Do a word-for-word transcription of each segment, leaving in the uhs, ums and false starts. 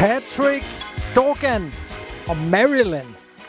Patrick Dogan og Maryland.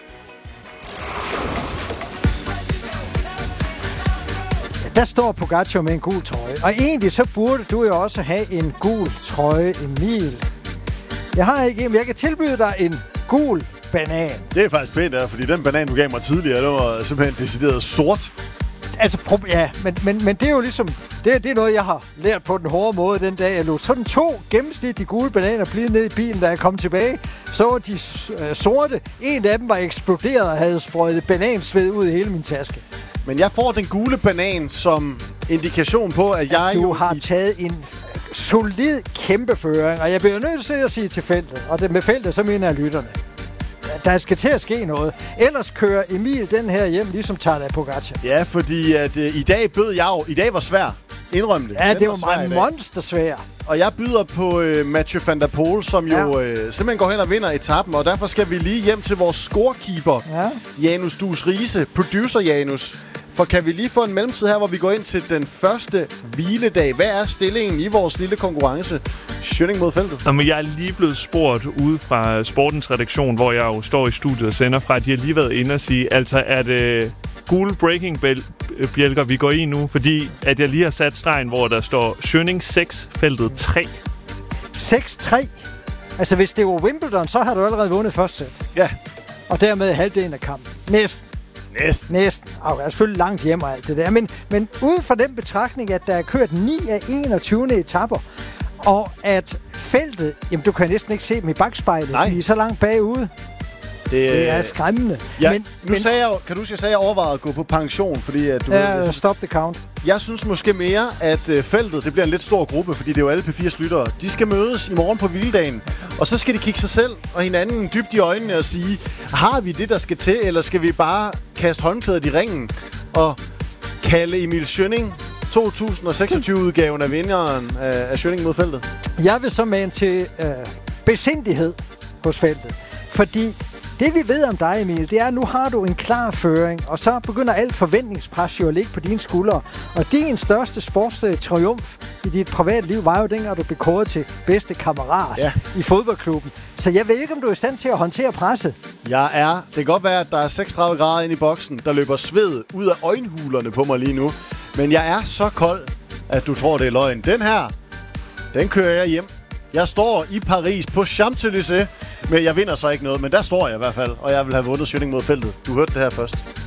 Der står Pogacar med en gul trøje. Og egentlig så burde du jo også have en gul trøje, Emil. Jeg har ikke en, men jeg kan tilbyde dig en gul banan. Det er faktisk pænt, der, fordi den banan, du gav mig tidligere, det var simpelthen decideret sort. Altså, ja, men, men, men det er jo ligesom... Det, det er noget, jeg har lært på den hårde måde den dag. Jeg lå sådan to gennemsnitlige gule bananer blive ned i bilen, da jeg kom tilbage. Så var de øh, sorte. En af dem var eksploderet og havde sprøjtet banansved ud i hele min taske. Men jeg får den gule banan som indikation på, at jeg du jo... har taget en solid kæmpeføring, og jeg bliver nødt til at sige til feltet, og det med feltet, så mener jeg lytterne. Der skal til at ske noget. Ellers kører Emil den her hjem, ligesom Tadej Pogacar. Ja, fordi at, øh, i dag bød jeg jo... I dag var svær. Indrøm det. Ja, den det var, var var monstersvær. Og jeg byder på øh, Mathieu van der Poel, som ja. jo øh, simpelthen går hen og vinder etappen, og derfor skal vi lige hjem til vores scorekeeper, ja. Janus Dus Riise, producer Janus. For kan vi lige få en mellemtid her, hvor vi går ind til den første hviledag? Hvad er stillingen i vores lille konkurrence? Schønning mod feltet. Jamen, jeg er lige blevet spurgt ude fra Sportens redaktion, hvor jeg jo står i studiet og sender fra, at de har lige været inde og sige, altså er det gule breaking-bjælker, vi går i nu, fordi at jeg lige har sat stregen, hvor der står Schønning seks, feltet tre. seks tre? Altså, hvis det var Wimbledon, så har du allerede vundet første sæt. Ja. Og dermed halvdelen af kampen. Næsten. Næsten. Næsten. Okay, jeg er selvfølgelig langt hjem og alt det der. Men, men ud fra den betragtning, at der er kørt ni af enogtyve etapper, og at feltet, jamen du kan næsten ikke se dem i bagspejlet. Nej. De er så langt bagude. Det, det er skræmmende. Ja, men, nu men, sagde jeg, kan du huske, jeg sagde, at jeg overvejede at gå på pension, fordi at du... Ja, ved, stop the count. Jeg synes måske mere, at øh, feltet, det bliver en lidt stor gruppe, fordi det er jo alle P fire lyttere. De skal mødes i morgen på hviledagen, og så skal de kigge sig selv og hinanden dybt i øjnene og sige, har vi det, der skal til, eller skal vi bare kaste håndklædet i ringen og kalde Emil Schønning to tusind seksogtyve-udgaven af vinderen af, af Schønning mod feltet? Jeg vil så mane til øh, besindighed hos feltet, fordi det vi ved om dig, Emil, det er, at nu har du en klar føring, og så begynder alt forventningspres jo at ligge på dine skuldre. Og din største sportstriumf i dit private liv var jo dengang, du blev kåret til bedste kammerat ja. i fodboldklubben. Så jeg ved ikke, om du er i stand til at håndtere presset. Jeg er. Det kan godt være, at der er seksogtredive grader inde i boksen, der løber sved ud af øjenhulerne på mig lige nu. Men jeg er så kold, at du tror, det er løgn. Den her, den kører jeg hjem. Jeg står i Paris på Champs-Élysées, men jeg vinder så ikke noget, men der står jeg i hvert fald, og jeg vil have vundet Schønning mod feltet. Du hørte det her først.